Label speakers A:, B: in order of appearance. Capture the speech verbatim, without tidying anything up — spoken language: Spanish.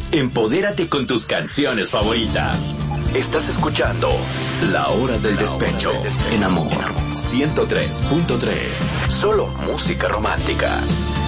A: Empodérate con tus canciones favoritas. Estás escuchando La Hora del Despecho en Amor ciento tres punto tres. Solo música romántica.